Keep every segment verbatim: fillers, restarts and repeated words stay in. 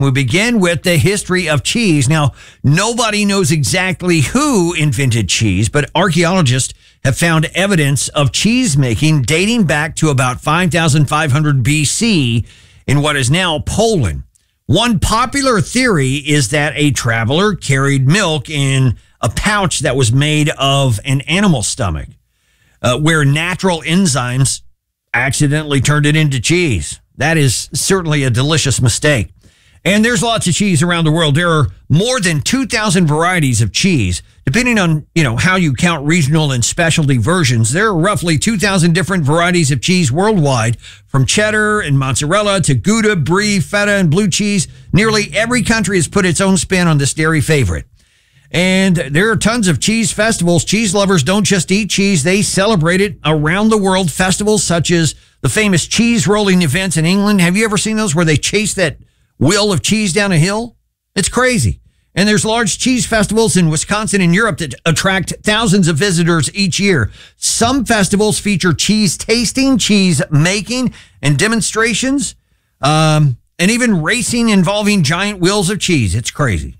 We begin with the history of cheese. Now, nobody knows exactly who invented cheese, but archaeologists have found evidence of cheese making dating back to about five thousand five hundred B C in what is now Poland. One popular theory is that a traveler carried milk in a pouch that was made of an animal stomach, uh, where natural enzymes accidentally turned it into cheese. That is certainly a delicious mistake. And there's lots of cheese around the world. There are more than two thousand varieties of cheese. Depending on, you know, how you count regional and specialty versions, there are roughly two thousand different varieties of cheese worldwide, from cheddar and mozzarella to Gouda, brie, feta, and blue cheese. Nearly every country has put its own spin on this dairy favorite. And there are tons of cheese festivals. Cheese lovers don't just eat cheese, they celebrate it around the world. Festivals such as the famous cheese rolling events in England. Have you ever seen those where they chase that wheel of cheese down a hill? It's crazy. And there's large cheese festivals in Wisconsin and Europe that attract thousands of visitors each year. Some festivals feature cheese tasting, cheese making, and demonstrations, um, and even racing involving giant wheels of cheese. It's crazy.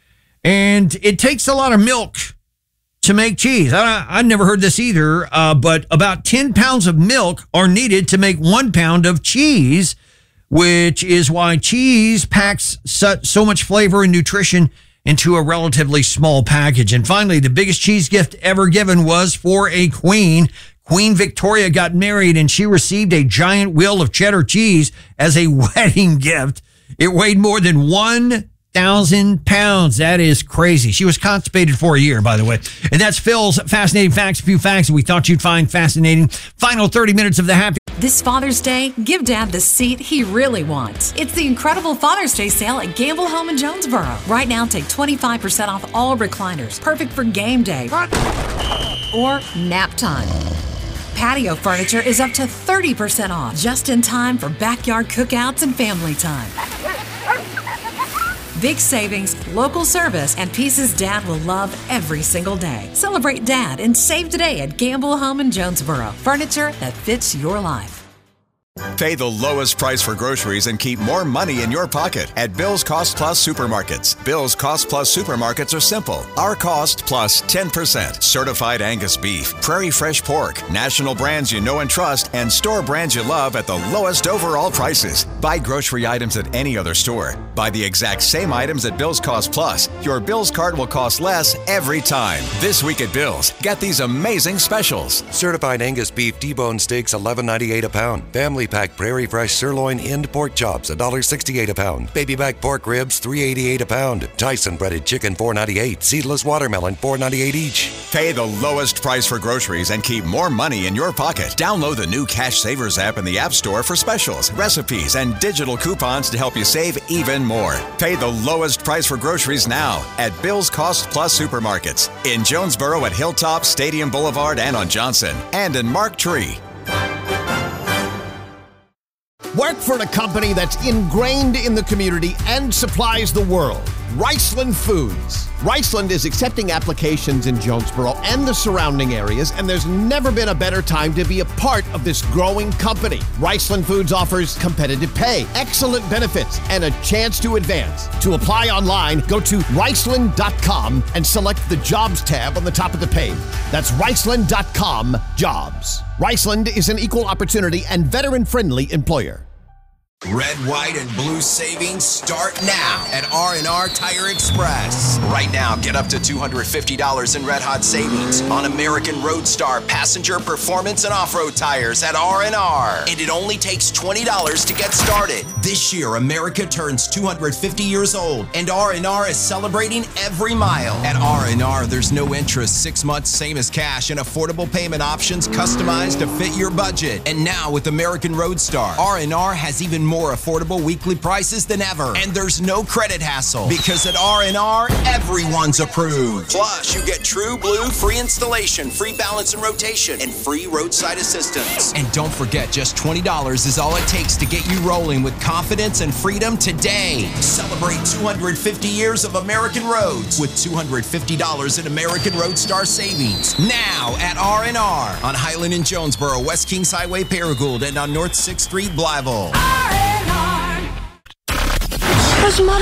And it takes a lot of milk to make cheese. I, I've never heard this either, uh, but about ten pounds of milk are needed to make one pound of cheese, which is why cheese packs so, so much flavor and nutrition into a relatively small package. And finally, the biggest cheese gift ever given was for a queen. Queen Victoria got married and she received a giant wheel of cheddar cheese as a wedding gift. It weighed more than one thousand pounds. That is crazy. She was constipated for a year, by the way. And that's Phil's Fascinating Facts, a few facts that we thought you'd find fascinating. Final thirty minutes of the happy. This Father's Day, give Dad the seat he really wants. It's the incredible Father's Day sale at Gamble Home in Jonesboro. Right now, take twenty-five percent off all recliners, perfect for game day or nap time. Patio furniture is up to thirty percent off, just in time for backyard cookouts and family time. Big savings, local service, and pieces Dad will love every single day. Celebrate Dad and save today at Gamble Home in Jonesboro. Furniture that fits your life. Pay the lowest price for groceries and keep more money in your pocket at Bill's Cost Plus Supermarkets. Bill's Cost Plus Supermarkets are simple. Our cost plus ten percent. Certified Angus beef, Prairie Fresh pork, national brands you know and trust, and store brands you love at the lowest overall prices. Buy grocery items at any other store. Buy the exact same items at Bill's Cost Plus. Your Bill's cart will cost less every time. This week at Bill's, get these amazing specials. Certified Angus beef debone steaks eleven ninety-eight a pound. Family pack Prairie Fresh sirloin end pork chops one dollar sixty-eight a pound. Baby back pork ribs three eighty-eight a pound. Tyson breaded chicken four ninety-eight. Seedless watermelon four ninety-eight each. Pay the lowest price for groceries and keep more money in your pocket. Download the new Cash Savers app in the App Store for specials, recipes, and digital coupons to help you save even more. Pay the lowest price for groceries now at Bill's Cost Plus Supermarkets in Jonesboro at Hilltop, Stadium Boulevard, and on Johnson, and in Mark Tree. Work for a company that's ingrained in the community and supplies the world. Riceland Foods. Riceland is accepting applications in Jonesboro and the surrounding areas, and there's never been a better time to be a part of this growing company. Riceland Foods offers competitive pay, excellent benefits, and a chance to advance. To apply online, go to riceland dot com and select the Jobs tab on the top of the page. That's riceland dot com, Jobs. Riceland is an equal opportunity and veteran-friendly employer. Red, white, and blue savings start now at R and R Tire Express. Right now, get up to two hundred fifty dollars in red hot savings on American Roadstar passenger performance and off-road tires at R and R. And it only takes twenty dollars to get started. This year, America turns two hundred fifty years old, and R and R is celebrating every mile. At R and R, there's no interest, six months, same as cash, and affordable payment options customized to fit your budget. And now with American Roadstar, R and R has even more more affordable weekly prices than ever. And there's no credit hassle, because at R and R, everyone's approved. Plus, you get True Blue free installation, free balance and rotation, and free roadside assistance. And don't forget, just twenty dollars is all it takes to get you rolling with confidence and freedom today. Celebrate two hundred fifty years of American roads with two hundred fifty dollars in American Roadstar savings. Now at R and R on Highland and Jonesboro, West Kings Highway, Paragould, and on North sixth Street, Blytheville. Where's Mother?